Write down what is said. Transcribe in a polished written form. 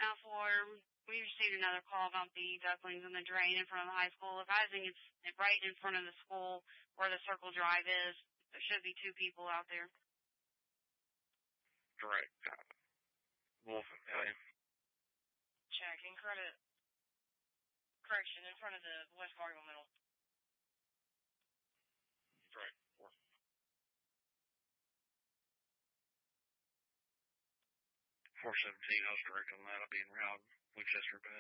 Alpha, we received another call about the ducklings in the drain in front of the high school. Advising it's right in front of the school where the Circle Drive is. There should be 2 people out there. Direct. Wolfen County. Checking credit. Correction, in front of the West Fargo Middle. Right. 417, I was direct on that. I'll be in route Winchester,